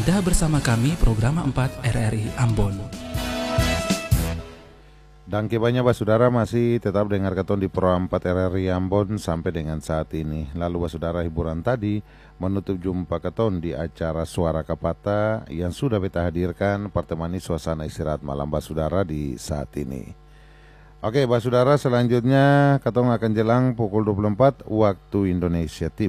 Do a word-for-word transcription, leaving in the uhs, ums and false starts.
Anda bersama kami program empat R R I Ambon. Dan kibanya basudara masih tetap dengar keton di Pro empat R R I Ambon sampai dengan saat ini. Lalu basudara, hiburan tadi menutup jumpa keton di acara Suara Kapata yang sudah beta hadirkan pertemani suasana istirahat malam basudara di saat ini. Oke basudara, selanjutnya keton akan jelang pukul dua puluh empat waktu Indonesia Timur.